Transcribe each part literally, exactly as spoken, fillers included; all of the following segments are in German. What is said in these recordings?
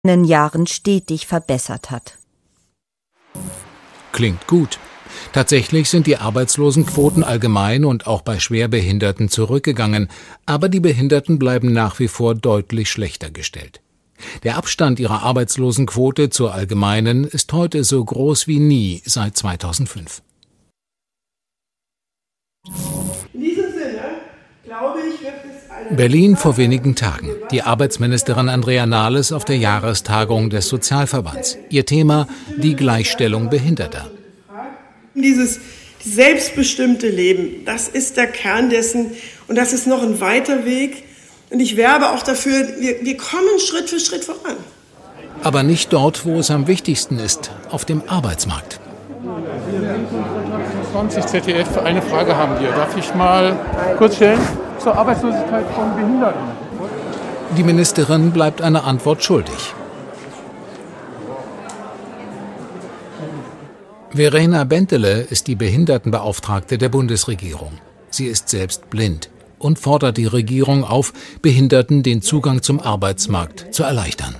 Jahren stetig verbessert hat. Klingt gut. Tatsächlich sind die Arbeitslosenquoten allgemein und auch bei Schwerbehinderten zurückgegangen, aber die Behinderten bleiben nach wie vor deutlich schlechter gestellt. Der Abstand ihrer Arbeitslosenquote zur allgemeinen ist heute so groß wie nie seit zweitausendfünf. In diesem Sinne, glaube ich, wird es eine Berlin vor wenigen Tagen. Die Arbeitsministerin Andrea Nahles auf der Jahrestagung des Sozialverbands. Ihr Thema: die Gleichstellung Behinderter. Dieses selbstbestimmte Leben, das ist der Kern dessen, und das ist noch ein weiter Weg. Und ich werbe auch dafür, wir, wir kommen Schritt für Schritt voran. Aber nicht dort, wo es am wichtigsten ist, auf dem Arbeitsmarkt. zwanzig Z D F, eine Frage haben wir. Darf ich mal kurz stellen? Zur Arbeitslosigkeit von Behinderten. Die Ministerin bleibt eine Antwort schuldig. Verena Bentele ist die Behindertenbeauftragte der Bundesregierung. Sie ist selbst blind und fordert die Regierung auf, Behinderten den Zugang zum Arbeitsmarkt zu erleichtern.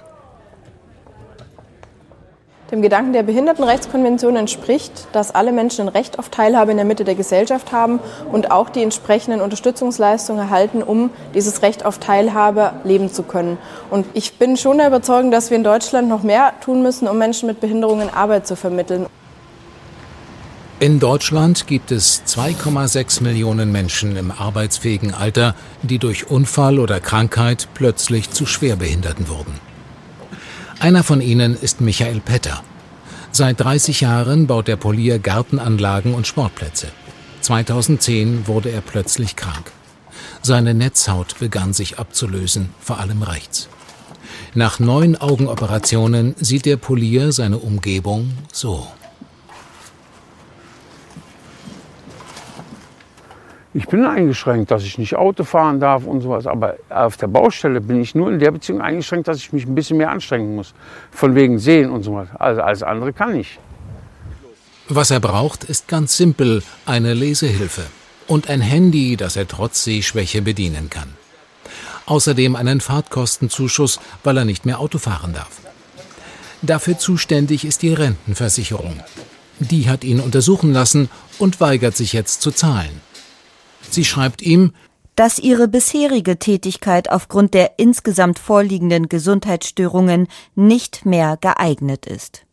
Dem Gedanken der Behindertenrechtskonvention entspricht, dass alle Menschen ein Recht auf Teilhabe in der Mitte der Gesellschaft haben und auch die entsprechenden Unterstützungsleistungen erhalten, um dieses Recht auf Teilhabe leben zu können. Und ich bin schon der Überzeugung, dass wir in Deutschland noch mehr tun müssen, um Menschen mit Behinderungen Arbeit zu vermitteln. In Deutschland gibt es zwei Komma sechs Millionen Menschen im arbeitsfähigen Alter, die durch Unfall oder Krankheit plötzlich zu Schwerbehinderten wurden. Einer von ihnen ist Michael Petter. Seit dreißig Jahren baut er Polier Gartenanlagen und Sportplätze. zweitausendzehn wurde er plötzlich krank. Seine Netzhaut begann sich abzulösen, vor allem rechts. Nach neun Augenoperationen sieht der Polier seine Umgebung so. Ich bin eingeschränkt, dass ich nicht Auto fahren darf und sowas. Aber auf der Baustelle bin ich nur in der Beziehung eingeschränkt, dass ich mich ein bisschen mehr anstrengen muss. Von wegen Sehen und sowas. Also alles andere kann ich. Was er braucht, ist ganz simpel: eine Lesehilfe und ein Handy, das er trotz Sehschwäche bedienen kann. Außerdem einen Fahrtkostenzuschuss, weil er nicht mehr Auto fahren darf. Dafür zuständig ist die Rentenversicherung. Die hat ihn untersuchen lassen und weigert sich jetzt zu zahlen. Sie schreibt ihm, dass ihre bisherige Tätigkeit aufgrund der insgesamt vorliegenden Gesundheitsstörungen nicht mehr geeignet ist.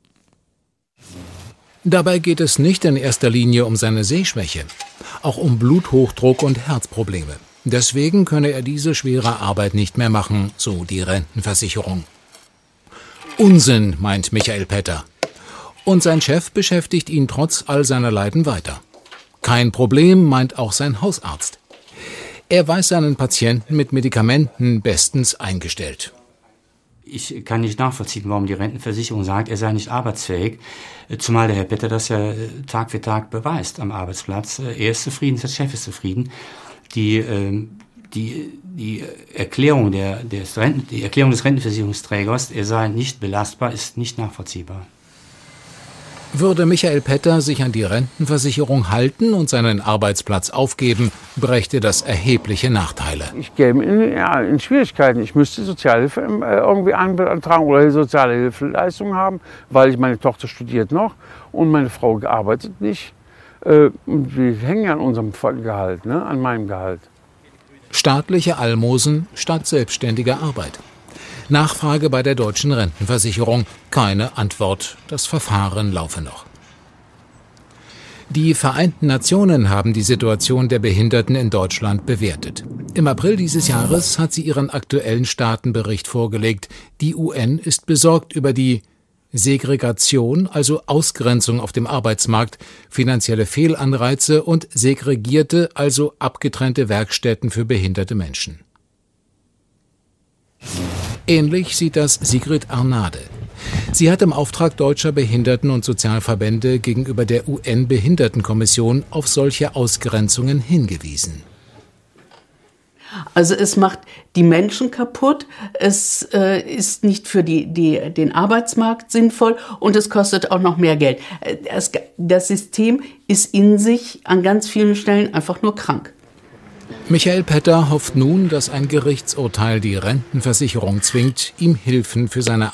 Dabei geht es nicht in erster Linie um seine Sehschwäche, auch um Bluthochdruck und Herzprobleme. Deswegen könne er diese schwere Arbeit nicht mehr machen, so die Rentenversicherung. Unsinn, meint Michael Petter. Und sein Chef beschäftigt ihn trotz all seiner Leiden weiter. Kein Problem, meint auch sein Hausarzt. Er weiß seinen Patienten mit Medikamenten bestens eingestellt. Ich kann nicht nachvollziehen, warum die Rentenversicherung sagt, er sei nicht arbeitsfähig, zumal der Herr Petter das ja Tag für Tag beweist am Arbeitsplatz. Er ist zufrieden, der Chef ist zufrieden. Die, die, die, Erklärung, der, des Renten, die Erklärung des Rentenversicherungsträgers, er sei nicht belastbar, ist nicht nachvollziehbar. Würde Michael Petter sich an die Rentenversicherung halten und seinen Arbeitsplatz aufgeben, brächte das erhebliche Nachteile. Ich käme in, ja, in Schwierigkeiten. Ich müsste Sozialhilfe äh, irgendwie antragen oder soziale Hilfeleistungen haben, weil ich, meine Tochter studiert noch und meine Frau arbeitet nicht. Äh, und wir hängen an unserem Gehalt, ne, an meinem Gehalt. Staatliche Almosen statt selbstständiger Arbeit. Nachfrage bei der deutschen Rentenversicherung, keine Antwort, das Verfahren laufe noch. Die Vereinten Nationen haben die Situation der Behinderten in Deutschland bewertet. Im April dieses Jahres hat sie ihren aktuellen Staatenbericht vorgelegt. Die U N ist besorgt über die Segregation, also Ausgrenzung auf dem Arbeitsmarkt, finanzielle Fehlanreize und segregierte, also abgetrennte Werkstätten für behinderte Menschen. Ähnlich sieht das Sigrid Arnade. Sie hat im Auftrag deutscher Behinderten- und Sozialverbände gegenüber der U N-Behindertenkommission auf solche Ausgrenzungen hingewiesen. Also es macht die Menschen kaputt, es äh, ist nicht für die, die, den Arbeitsmarkt sinnvoll und es kostet auch noch mehr Geld. Es, das System ist in sich an ganz vielen Stellen einfach nur krank. Michael Petter hofft nun, dass ein Gerichtsurteil die Rentenversicherung zwingt, ihm Hilfen für seine